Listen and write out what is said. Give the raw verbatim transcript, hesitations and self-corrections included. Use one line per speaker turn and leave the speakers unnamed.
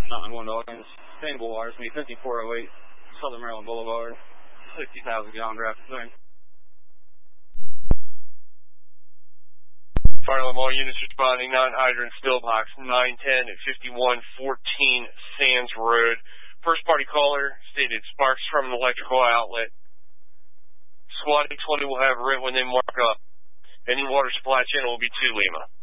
nine one Orange, sustainable waters, me fifty-four oh eight, Southern Maryland Boulevard, sixty thousand gallon draft thing.
Fire alarm, all units responding, non-hydrant, stillbox, nine ten at fifty-one fourteen Sands Road. First party caller stated sparks from an electrical outlet. SWAT eight twenty will have rent when they mark up. Any water supply channel will be to Lima.